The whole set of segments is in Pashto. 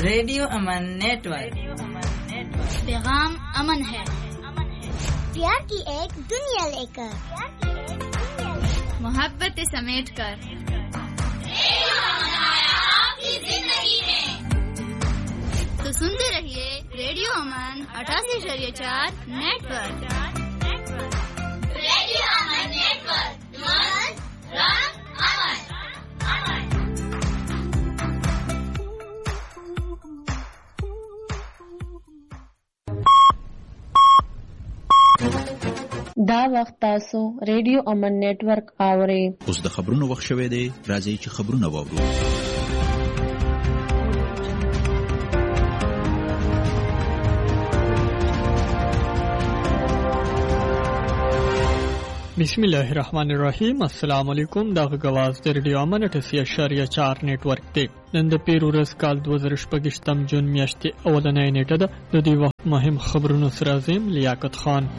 रेडियो अमन नेटवर्क। पैगाम अमन है, प्यार की एक दुनिया लेकर, मोहब्बत समेट कर आपकी जिंदगी में। तो सुनते रहिए रेडियो अमन 88.4 नेटवर्क। रेडियो अमन नेटवर्क, دا وخت تاسو ریډیو امن نیټورک اورئ. اوس د خبرونو وخت شوی دی، راځئ چې خبرونه واورو. بسم الله الرحمن الرحیم. السلام علیکم. دا غواز د ریډیو امن 88.4 نیټورک دی. نن د پیر ورځ کال 2014 جون میاشتې اولنۍ نیټه ده. د دې وخت مهم خبرونو سره زم لیاقت خان.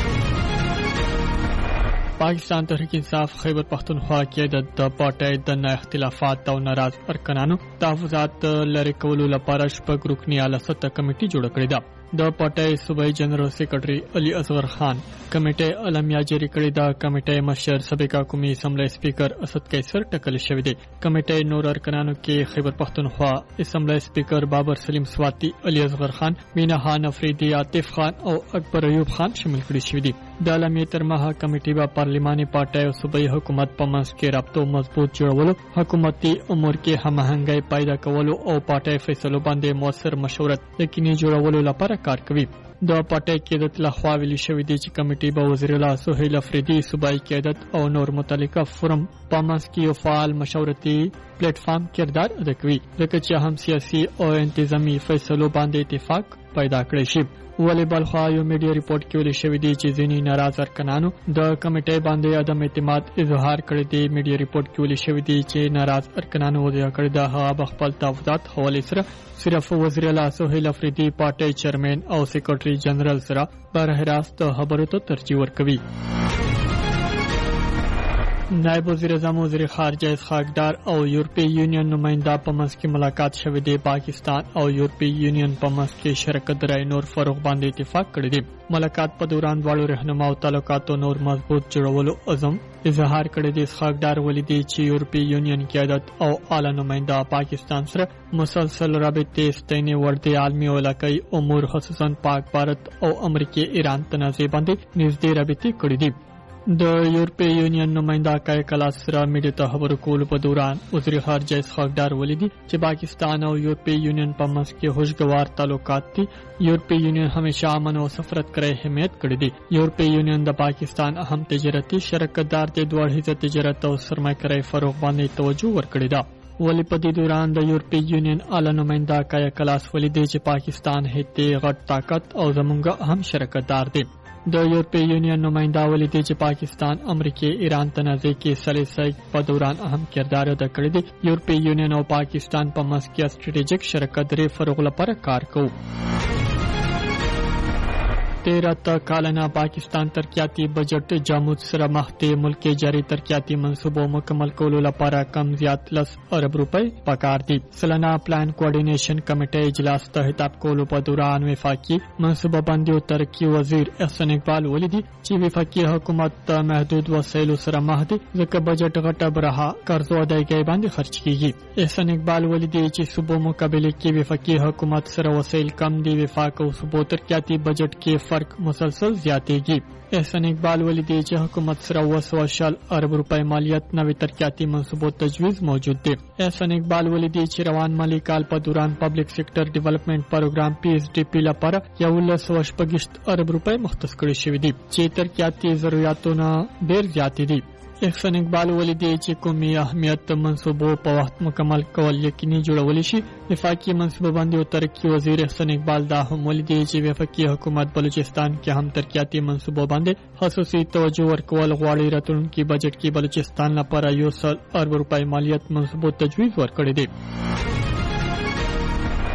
پاکستان تحریک انصاف خیبر پختونخوا کې د پارټۍ د نه اختلافات او ناراض ارکانانو تحفظات لري کولو لپاره شپږ رکنی اعلی سطح کمیټه جوړ کړې ده. د پارټۍ صوبایي جنرال سیکریټري علي اصغر خان کمیټه اعلامیه جاری کړې ده. کمیټه مشر سابقه قومي اسمبلی سپیکر اسد قیصر ټاکل شوی دی. کمیټه نور ارکانانو کې خیبر پختونخوا اسمبلی سپیکر بابر سلیم سواتی، علي اصغر خان، مینا خان افریدی، عاطف خان او اکبر ایوب خان شامل کړي شوی دي. د اعلامیه تر مها کمیټه به پارلماني پارټۍ او صوبایي حکومت په منځ کې رابطو مضبوط جوړولو، حکومتي امور کې هماهنګي پیدا کولو او پارټۍ فیصلو باندې موثر مشورت یقیني جوړولو لپاره کار کوي. د پارټۍ قیادت لخوا ویلي شوی دی چې کمیټه به وزیر اعلی سهیل افریدي، صوبایي قیادت او نور متعلقه فورم په منځ کې یو فعال مشورتي پلیټ فارم کردار ادا کوي، ځکه چې هم سیاسي او انتظامی فیصلو باندې اتفاق پیدا کړی شي. ولی بلخوا یو میډیا ریپورت کې ویل شوی دی چې ځینې ناراض ارکانانو د کمیټې باندې عدم اعتماد اظهار کړی دی. میډیا ریپورت کې ویل شوی دی چې ناراض ارکانانو وضع کړی دا هغه خپل تفاوضات حواله سره صرف وزیر اعلی سهیل افریدي، پارټۍ چیرمن او سیکریټري جنرال سره بره راست خبرو ته ترجیح ورکوي. نائب وزیر اعظم، وزیر خارجه اسحاق او یورپی یونین نماینده په منځ کې ملاقات شوی دی. پاکستان او یورپی یونین په منځ کې شراکت درای نور فروغ باندې اتفاق کړی دی. ملاقات په دوران دواړو رهنما او تعلقاتو نور مضبوط جوړولو عزم اظهار کړی دی. اسحاق ولیدي چې یورپی یونین قیادت او اعلی نماینده پاکستان سره مسلسل رابطې ستنې ورته عالمي او علاقائی امور خصوصا پاک بھارت او امریکا ایران تنازع باندې نږدې رابطې کړې دي. د یورپی یونین نماینده کای کلاس سره میډیا ته خبرو کولو په دوران وزیر خارجه اسحاق ولیدي چې پاکستان او یورپی یونین په منځ کې خوشگوار تعلقات دي. یورپی یونین همیشه امن او سفارت کرے حمایت کړی دی. یورپی یونین د پاکستان اهم تجارتي شراکتدار دی. دوه حیثیت تجارت او سرمایه‌کاري فروغ باندې توجه ورکړی دی. ولی په دې دوران د یورپی یونین اعلی نماینده کای کلاس ولیدي چې پاکستان هیته غټ طاقت او زمونږ اهم شراکتدار دی. د یورپی یونین نماینده ولیدي چې پاکستان امریکا ایران تنازع کې سلیسه په دوران اهم کردار ادا کړی دی. یورپی یونین او پاکستان په منځ کې سټریټیجیک شراکت لري فروغ لپاره کار کوي. 13 کالنا پاکستان ترقیاتی بجٹ جامود سره مخ دی. ملک جاری ترقیاتی منصوبو مکمل کولو لپاره کم زیات 10 ارب روپے پکار دي. سلنا پلان کوارډینیشن کمیټه اجلاس ته خطاب کولو په دوران وفاقي منصوبه بندي او ترقی وزیر احسان اقبال ولیدي چې وفاقي حکومت محدود وسایل سره مخ دي، ځکه بجٹ غټه برها قرضو ادایګي باندې خرج کیږي. احسان اقبال ولیدي چې صوبو مقابله کې وفاقي حکومت سره وسایل کم دي. وفاق او صوبو ترقیاتی بجٹ کې فرق مسلسل زیاتېږي. احسان اقبال ولیدي چې حکومت سره 200 ارب روپے مالیت نوې ترقیاتی منصوبو تجویز موجود دی. احسان اقبال ولیدي چې روان مالی کال په دوران پبلک سېکټر ډیولپمنٹ پروګرام PSDP لپاره 1.8 ارب روپے مختص کړي شوی دي چې ترقیاتی ضرورتونه ډېر زیات دي. احسان اقبال ولیدي چې قومي اهمیت منصوبو په وخت مکمل کول یقیني جوړول شي. وفاقي منصوبه بندي او ترقی وزیر احسان اقبال دا هم ولیدي چې وفاقي حکومت بلوچستان کې هم ترقیاتی منصوبو باندې خصوصي توجه ورکول غواړي. راتلونکي بجټ کې بلوچستان لپاره 100 ارب روپے مالیت منصوبو تجویز ورکړی دی.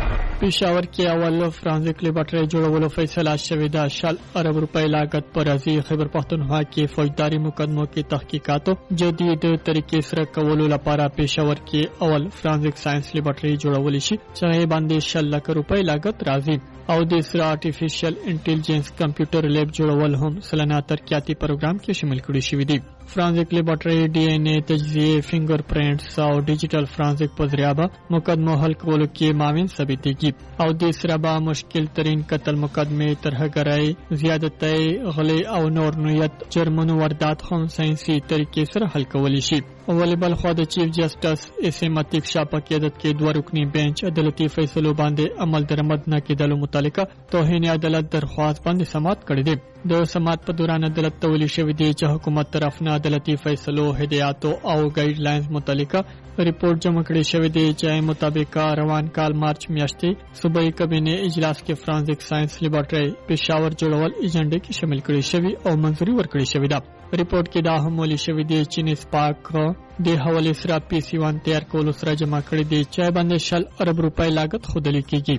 پېښور کې اول فرانزیک لیبارټري جوړولو فیصله شوې ده. 100 ارب روپۍ لاګت پر راځي. خیبر پښتونخوا کې فوجداري مقدمو کې تحقیقاتو جدید طریقې سره کولو لپاره پېښور کې اول فرانزیک ساينس لیبارټري جوړول شي چې باندې 100 لک روپۍ لاګت راځي او د سره آرټیفیشل انټيليجنس کمپیوټر لیب جوړول هم سلنه ترقیاتي پروګرام کې شامل کړي شوی دی. فرانزیک لیبارټري ډي ان اے تجزیه فنگر پرینټس او ډیجیټل فرانزیک په ذریعہ مقدمو حل کولو کې معاون ثابتېږي او د سره به مشکل ترين قتل مقدمه ترهګرای زیادتۍ غلې او نور نویت جرمنو واردات هم ساينسي طریقې سره حل کولی شي. اولی بل خو د چیف جسټس اس ام عتیق شاه په قیادت کې دوه رکنی بنچ عدالتي فیصلو باندې عمل درآمد نه کېدلو متعلقه توهین عدالت درخواست باندې سماعت کړې ده. د سماعت په دوران عدالت تولی شوی دی چې حکومت طرف نه عدالتي فیصلو هدایات او ګایډ لاینز متعلقه ریپورت جمع کړی شوی دی چې مطابق روان کال مارچ میاشتې صوبایي کابینه اجلاس کې فرانزیک ساينس لیبارټري پېښور جوړول ایجنډا کې شامل کړی شوی او منځوري ورکړی شوی ده. ریپورت کې دا هم ولي شوی دی چې نسپاک د حواله سره PC1 تیار کولو سره جمع کړی دی چې باندې 100 ارب روپۍ لاګت خودلی کیږي.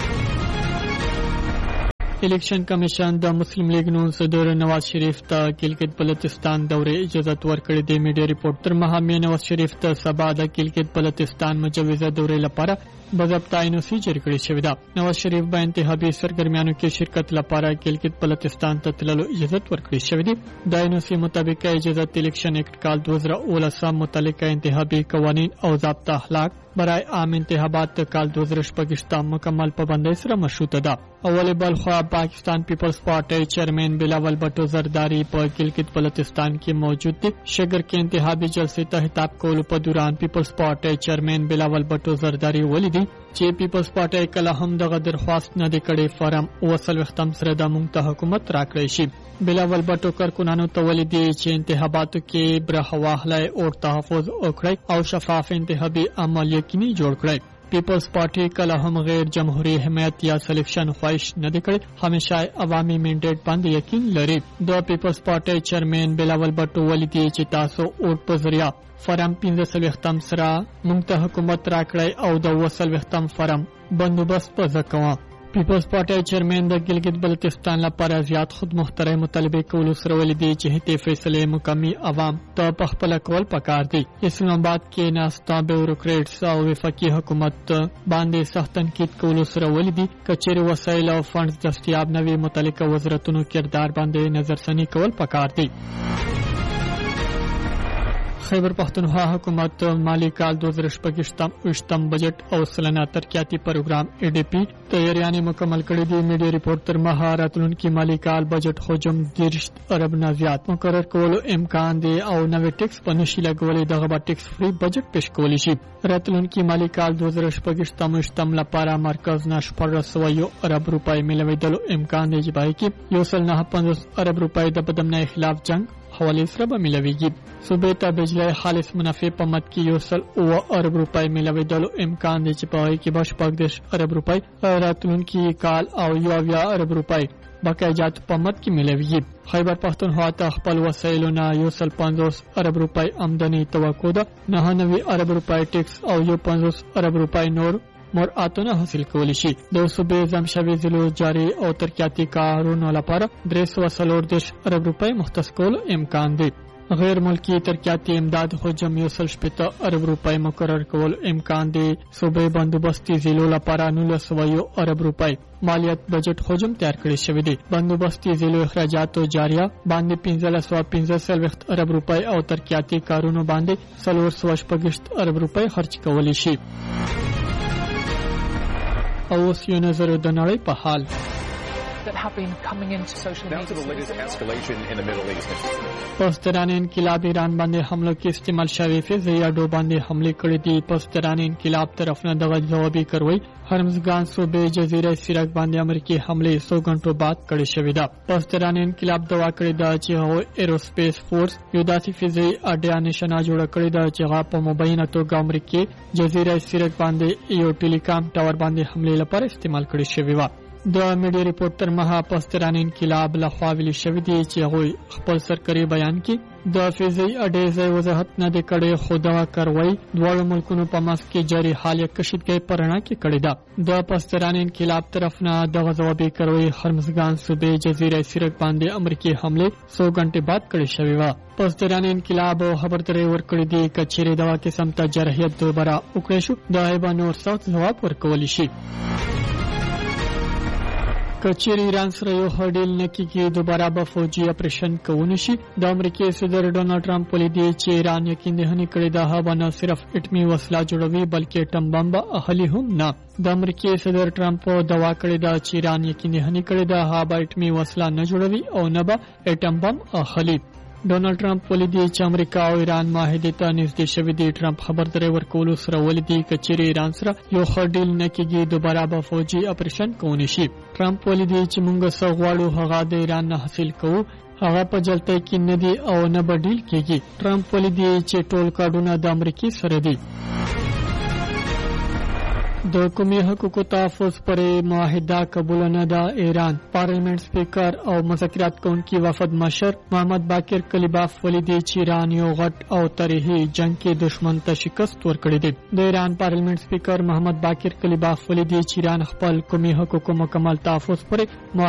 الیکشن کمیشن د مسلم لیگ نون صدر نواز شریف ته کلکت بلوچستان دورې اجازه ورکړې د میډیا ریپورت تر مهمه نواز شریف ته سبا د کلکت بلوچستان مجوزه دورې لپاره بضبط عینوسی جاری کړی شوی دا. نواز شریف به انتخابي سرګرمیانو کې شرکت لپاره کلکت بلوچستان ته تللو اجازه ورکړی شوی دی. د عینوسی مطابق اجازه الیکشن اکټ کال 2019 متعلق انتخابي قوانین او ضابطه اخلاق برای عام انتخابات کال 2025 مکمل پابندۍ سره مشروطه ده. اول بل خو پاکستان پیپلز پارټي چیرمن بلاول بټو زرداری په کلکت بلوچستان کې موجود دي. شګر کې انتخابي جلسې ته خطاب کولو په دوران پیپلز پارټي چیرمن بلاول بټو زرداری ولیدي چې پیپلز پارټي کله هم دغه درخواست نه دی کړی فارم وصل وختم سره د مونږ ته حکومت راکړی شي. بلاول بټو کارکونانو ته ولیدي چې انتخاباتو کې برخواهله او تحفظ وکړي او شفاف انتخابي عمل یقیني جوړ کړي. پیپلز پارټي کله هم غیر جمهوریت حمایت یا سلیکشن خواهش نه دی کړی، همیشه عوامي منډیټ باندې یقین لري. د پیپلز پارټي چیرمن بلاول بټو ولیدي چې تاسو اوټ په ذریعہ فرم 15 سره موږ ته حکومت راکړی او د وصل وختم فرم بندوبست په ځکوا. پیپلز پارټي چیرمن د ګلګت بلوچستان لپاره زیات خود مخترع مطالبه کول سره ولیدي چې هته فیصله مقامی عوام ته په خپل کول پکار دي. اسلام آباد کې ناستا بیوروکریټس او وفاقي حکومت باندې سخت تنقید کول سره ولیدي کچېر وسایل او فنډز دستیاب نوي متعلقه وزارتونو کردار باندې نظرثنی کول پکار دي. خیبر پختونخوا حکومت مالی کال 2025 بجټ او سلنه ترقیاتي پروګرام ADP تیاریاں مکمل کړې دي. میډیا ریپورت تر مهارتونکو مالی کال بجټ حجم 30 ارب نه زیات مقرر کولو امکان دی او نوې ټیکس په نشي لګولې دغه ټیکس فری بجټ پیش کولی شي. راتلونکي مالی کال 2025 لپاره مرکز نه 1400 ارب روپۍ ملويدلو امکان دی چې پای کې 1.50 ارب روپۍ د بدمنۍ خلاف جنگ حواله سره به ملويږي. صوبې ته بجلی خالص منافع په مت کې 100 ارب روپۍ ملويدلو امکان دی چې پای کې 15 ارب روپۍ راتلونکي کال او 20 ارب روپۍ باقاعدت په مت کې ملويږي. خیبر پختونخوا ته خپل وسایلونه 150 ارب روپۍ آمدنی توقع ده. 99 ارب روپۍ ټیکس او 50 ارب روپۍ نور مرعاتونه حاصل کولی شي. د صوبې زمشوي ضلعو جاری او ترقیاتي کارونو لپاره 340 ارب روپۍ مختص کول امکان دی. غیر ملکی ترقیاتی امداد حجم 180 ارب روپۍ مقرر کول امکان دی. صوبې بندوبستي ضلعو لپاره 900 ارب روپۍ مالیت بجټ حجم تیار کړی شوی دی. بندوبستي ضلعو اخراجات جاریه باندې 1515 ارب روپۍ او ترقیاتی کارونو باندې 480 ارب روپۍ خرج کولی شي. او اوس یو نظر د نړۍ په حال. پستران انقلاب ایران باندې حمله کې استعمال شوی فضايي اډو باندې حمله کړې دي. پستران انقلاب طرف نه دغه جوابي کاروي هرمزګان صوبې جزیره سیرک باندې امریکای حمله 100 غنټو بعد کړې شوې ده. پستران انقلاب دوا کړې ده چې هو ایروسپیس فورس یو داسې فضايي اډه نشانه جوړ کړې ده چې هغه په مبینه توګه امریکای جزیره سیرک باندې یو ټیلیکام ټاور باندې حمله لپاره استعمال کړې شوې و. د میډیا ریپورت تر مها پستران انقلاب لخوا ویل شوی دی چې هغوی خپل سرکري بیان کې د فیضي اډې ځای وضاحت نه دی کړی خو دا کاروایی دواړو ملکونو په منځ کې جاري حال کشیدګۍ په رڼا کې کړې ده. د پستران انقلاب طرف نه دغه ځوابي کاروایی هرمزګان صوبې جزیره سیرک باندې امریکایي حمله 100 غنټې بعد کړې شوې وه. پستران انقلاب خبرداری ورکړې دي چې چیرې دغه قسم ته جرحیت دوباره وکړې شو د ایبا نور سخت ځواب ورکولی شي. کچیر ایران سره یو هډیل نکیږي دوباره به فوجي اپریشن کوونی شي. د امریکای صدر ډونالد ټرمپ ولیدي چې ایران یقین دهنی کړی دا هوا نه صرف اټمی وسله جوړوي بلکې اټم بم اهلي هم نه. د امریکای صدر ټرمپ دوا کړی دا چې ایران یقین دهنی کړی دا هوا اټمی وسله نه جوړوي او نه به اټم بم اهلي. ډونالد ټرمپ ولیدي چې امریکا او ایران معاهده ته نږدې شوي دي. ټرمپ خبرداری ورکولو سره ولیدي چې چیرې ایران سره یو هډیل نکیږي دوباره به فوجي اپریشن کوونی شي. ټرمپ ولیدي چې موږ څه غواړو هغه د ایران نه حاصل کوو هغه په جلتۍ کې نه دي او نه به ډیل کېږي. ټرمپ ولیدي چې ټول کارډونه د امریکای سره دي. د قومي حقوقو تحفظ پر معاهده قبول نه ده. ایران پارلیمنت سپیکر او مذاکرات کوونکي وفد مشر محمد باقر کلیباف ولیدي چې ایران یو غټ او تاریخي جنگ کې دشمن ته شکست ورکړی دی. د ایران پارلیمنت سپیکر محمد باقر کلیباف ولیدي چې ایران خپل قومي حقوقو مکمل تحفظ پر